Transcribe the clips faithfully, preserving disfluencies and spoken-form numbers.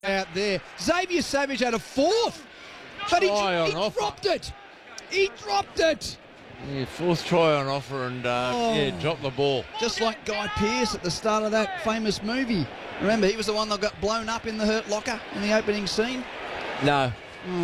out there. Xavier Savage had a fourth, but he, Try he on dropped it. He dropped it. Yeah, fourth try on offer and uh, Oh. yeah, dropped the ball. Just like Guy Pearce at the start of that famous movie. Remember, he was the one that got blown up in the Hurt Locker in the opening scene. No.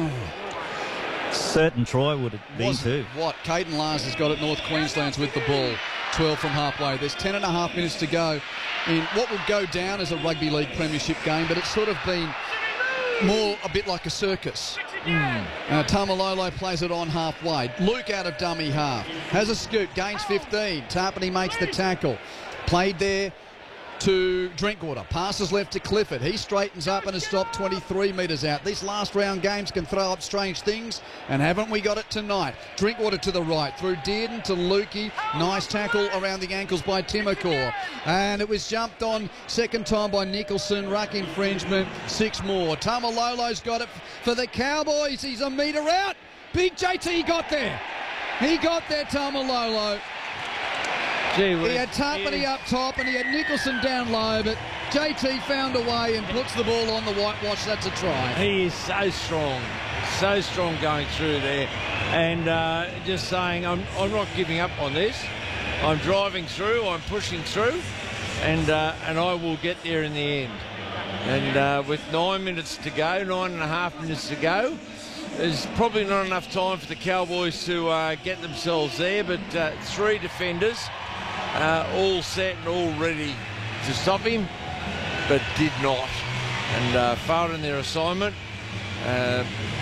Certain try would have been Was too. what? Caden Lars has got it. North Queensland's with the ball. twelve from halfway. There's ten and a half minutes to go in what will go down as a rugby league premiership game, but it's sort of been more a bit like a circus. Mm. Uh, Tamalolo plays it on halfway. Luke out of dummy half. Has a scoop. Gains fifteen. Tarpany makes the tackle. Played there to Drinkwater. Passes left to Clifford. He straightens up and has stopped twenty-three metres out. These last round games can throw up strange things, and haven't we got it tonight? Drinkwater to the right. Through Dearden to Lukey. Nice tackle around the ankles by Timokor. And it was jumped on second time by Nicholson. Ruck infringement. Six more. Tamalolo's got it for the Cowboys. He's a metre out. Big J T got there. He got there, Tamalolo. Gee, He had Tarpany up top and he had Nicholson down low, but J T found a way and puts the ball on the whitewash. That's a try. He is so strong, so strong going through there. And uh, just saying, I'm, I'm not giving up on this. I'm driving through, I'm pushing through, and uh, and I will get there in the end. And uh, with nine minutes to go, nine and a half minutes to go, there's probably not enough time for the Cowboys to uh, get themselves there, but uh, three defenders, uh, all set and all ready to stop him, but did not. And uh, failed in their assignment. Uh,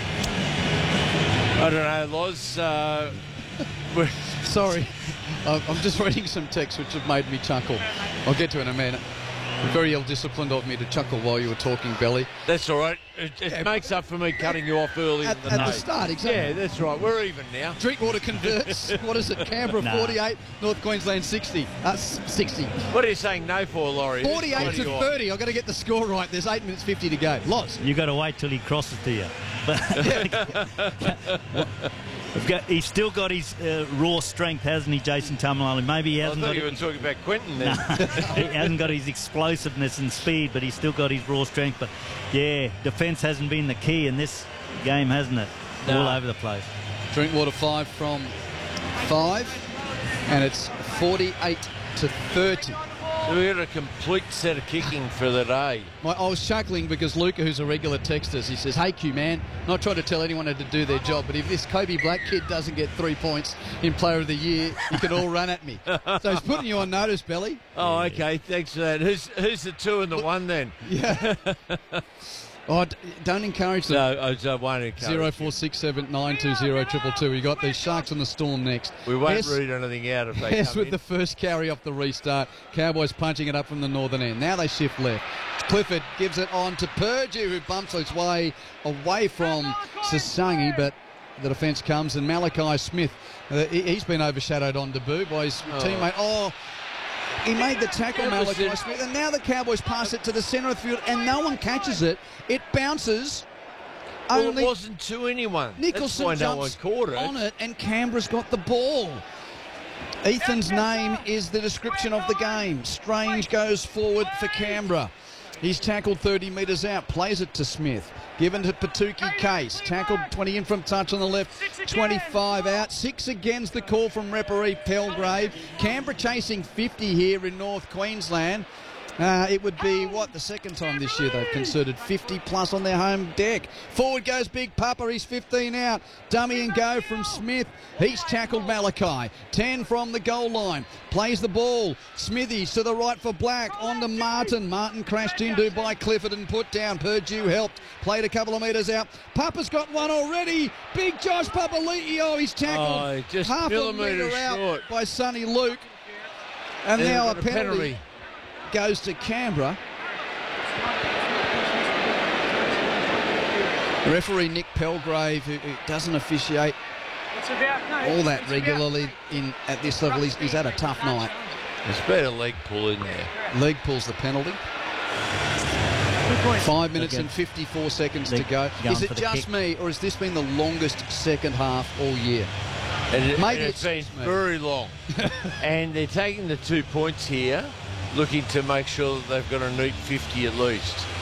I don't know, Loz. Uh, Sorry, I'm I'm just reading some texts which have made me chuckle. I'll get to it in a minute. Very ill-disciplined of me to chuckle while you were talking, Belly. That's all right. It, it Yeah. makes up for me cutting you off early At, in the at day. the start, exactly. Yeah, that's right. We're even now. Drinkwater converts. What is it? Canberra Nah. forty-eight, North Queensland sixty. Uh, s- sixty. What are you saying no for, Laurie? Who's forty-eight putting to you on? thirty. I've got to get the score right. There's eight minutes fifty to go. Loz. You got to wait till he crosses to you. But We've got- he's still got his uh, raw strength, hasn't he, Jason Tamalolo? Maybe he I hasn't thought got you were it. talking about Quentin then. He hasn't got his explosiveness and speed, but he's still got his raw strength. But yeah, defence hasn't been the key in this game, hasn't it? No. All over the place. Drinkwater five from five, and it's forty-eight to thirty. So we had a complete set of kicking for the day. My, I was chuckling because Luca, who's a regular texter, he says, "Hey Q man, not trying to tell anyone how to do their job, but if this Kobe Black kid doesn't get three points in Player of the Year, you can all run at me." So he's putting you on notice, Belly. Oh, okay. Thanks for that. Who's who's the two and the one then? Yeah. Oh, d- don't encourage them. No, I I won't encourage Zero you. four six seven nine two zero triple two. We got these Sharks on the Storm next. We won't Hess- read anything out if they Hess come with in. the first carry off the restart. Cowboys punching it up from the northern end. Now they shift left. Clifford gives it on to Purdue, who bumps its way away from Sasangi, but the defence comes, and Malachi Smith, uh, he, he's been overshadowed on debut by his Oh. teammate. Oh, he made the tackle, That was Malachi it. Smith, and now the Cowboys pass it to the centre of the field, and no one catches it. It bounces. Well, Only it wasn't to anyone. Nicholson That's why no one jumps caught it. on it, and Canberra's got the ball. Ethan's name is the description of the game. Strange goes forward for Canberra. He's tackled thirty metres out, plays it to Smith. Given to Patuki Case. Tackled twenty in from touch on the left, twenty-five out. Six against the call from referee Pelgrave. Canberra chasing fifty here in North Queensland. Uh, it would be, what, the second time this year they've concerted fifty plus on their home deck. Forward goes Big Papa, he's fifteen out. Dummy and go from Smith. He's tackled Malachi. ten from the goal line. Plays the ball. Smithies to the right for Black. On to Martin. Martin crashed into by Clifford and put down. Purdue helped. Played a couple of metres out. Papa's got one already. Big Josh Papali'i. Oh, he's tackled Oh, just half a millimetres metre out short. by Sonny Luke. And They've now a got penalty goes to Canberra. Referee Nick Pelgrave, who, who doesn't officiate all that regularly in at this level, he's, he's had a tough night. There's been a leg pull in there. Leg pulls the penalty. Five minutes and fifty-four seconds to They're go. going Is it for the just kick. me, or has this been the longest second half all year? And it, Maybe and it's been it's just me. very long. And they're taking the two points here, looking to make sure that they've got a neat fifty at least.